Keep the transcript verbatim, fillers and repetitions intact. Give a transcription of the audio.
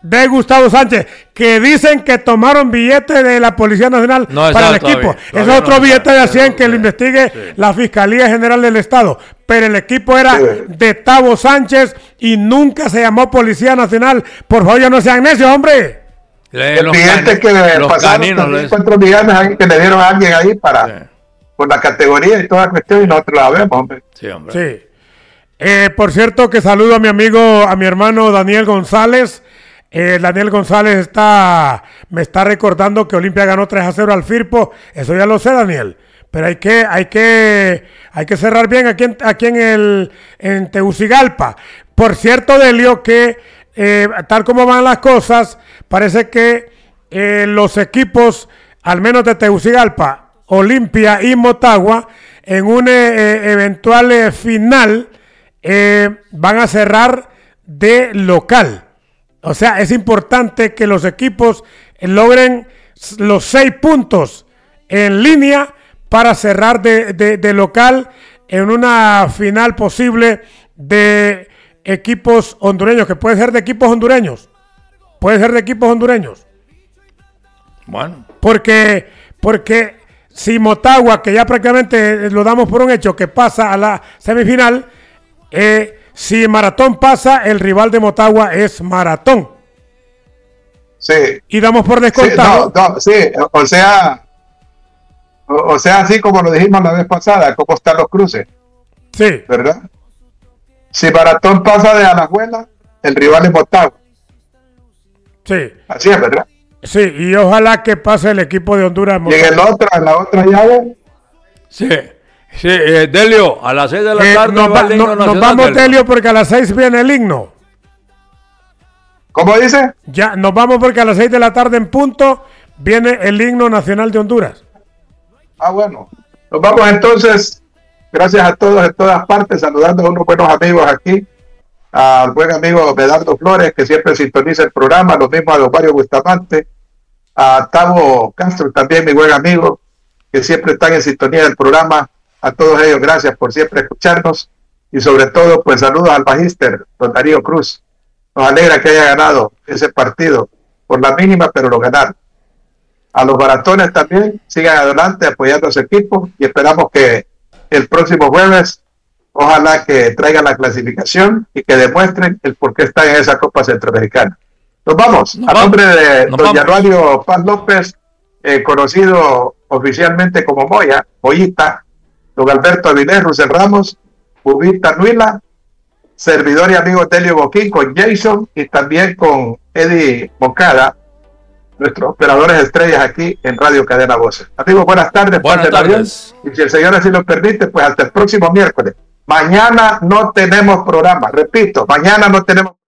de Gustavo Sánchez, que dicen que tomaron billete de la Policía Nacional no para el todavía, equipo. todavía es no otro billete de cien pero, que sí, lo investigue sí. la Fiscalía General del Estado. Pero el equipo era sí. de Tavo Sánchez y nunca se llamó Policía Nacional. Por favor, ya no sean necios, hombre. Le, El billete que pasaron también cuatro millones que le dieron a alguien ahí para sí. por la categoría y toda la cuestión y nosotros la vemos, hombre. Sí, hombre. Sí. Eh, por cierto, que saludo a mi amigo, a mi hermano Daniel González. Eh, Daniel González está, me está recordando que Olimpia ganó tres a cero al Firpo. Eso ya lo sé, Daniel. Pero hay que, hay que, hay que cerrar bien aquí en, aquí en el, en Tegucigalpa. Por cierto, Delio, que eh, tal como van las cosas, parece que eh, los equipos, al menos de Tegucigalpa, Olimpia y Motagua, en un eh, eventual eh, final, eh, van a cerrar de local. O sea, es importante que los equipos logren los seis puntos en línea para cerrar de, de, de local en una final posible de equipos hondureños, que puede ser de equipos hondureños. Puede ser de equipos hondureños. Bueno. Porque, porque si Motagua, que ya prácticamente lo damos por un hecho, que pasa a la semifinal, eh, si Maratón pasa, el rival de Motagua es Maratón. Sí. Y damos por descontado. Sí, no, no, sí, o sea, o, o sea, así como lo dijimos la vez pasada, cómo están los cruces. Sí. ¿Verdad? Si Maratón pasa de Alajuela, el rival es Motagua. Sí. Así es, ¿verdad? Sí, y ojalá que pase el equipo de Honduras. Y en el otra, en la otra llave. Sí. Sí, eh, Delio, a las seis de la eh, tarde nos, va va, el himno no, nos nacional, vamos, Delio. Delio, porque a las seis viene el himno. ¿Cómo dice? Ya, nos vamos porque a las seis de la tarde en punto viene el himno nacional de Honduras. Ah, bueno. Nos vamos entonces. Gracias a todos en todas partes, saludando a unos buenos amigos aquí. Al buen amigo Medardo Flores, que siempre sintoniza el programa, lo mismo a don Mario Bustamante, a Tavo Castro, también mi buen amigo, que siempre están en sintonía del programa. A todos ellos, gracias por siempre escucharnos. Y sobre todo, pues saludos al magíster, don Darío Cruz. Nos alegra que haya ganado ese partido por la mínima, pero lo ganaron. A los baratones también, sigan adelante apoyando a su equipo y esperamos que el próximo jueves, ojalá que traigan la clasificación y que demuestren el por qué están en esa Copa Centroamericana. Nos vamos. Nos a vamos. nombre de Nos don vamos. Yanuario Paz López, eh, conocido oficialmente como Moya, Moyita, don Alberto Avilés, Rusel Ramos, Bubita Nuila, servidor y amigo Telio Boquín, con Jason y también con Eddie Moncada, nuestros operadores estrellas aquí en Radio Cadena Voces. Amigos, buenas tardes. Buenas tardes. Y si el Señor así lo permite, pues hasta el próximo miércoles. Mañana no tenemos programa, repito, mañana no tenemos